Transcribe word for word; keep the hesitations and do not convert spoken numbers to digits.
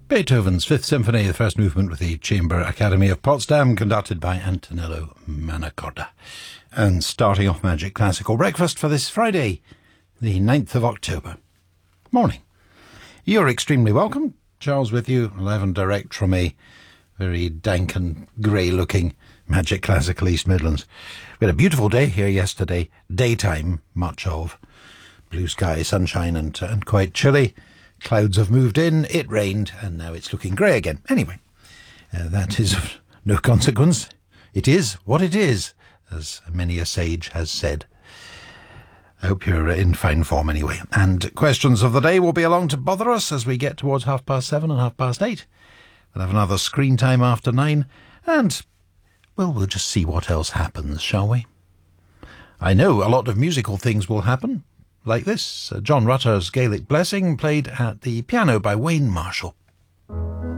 Beethoven's Fifth Symphony, the first movement with the Chamber Academy of Potsdam, conducted by Antonello Mannacorda. And starting off Magic Classical Breakfast for this Friday, the ninth of October. Morning. You're extremely welcome. Charles with you, eleven direct from a very dank and grey-looking Magic Classical East Midlands. We had a beautiful day here yesterday, daytime, much of. Blue sky, sunshine and, and quite chilly. Clouds have moved in, it rained, and now it's looking grey again. Anyway, uh, that is of no consequence. It is what it is, as many a sage has said. I hope you're in fine form anyway. And questions of the day will be along to bother us as we get towards half past seven and half past eight. We'll have another screen time after nine, and, well, we'll just see what else happens, shall we? I know a lot of musical things will happen. Like this, uh, John Rutter's Gaelic Blessing, played at the piano by Wayne Marshall.